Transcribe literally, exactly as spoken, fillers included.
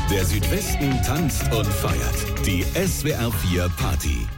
Der Südwesten tanzt und feiert. Die S W R vier Party.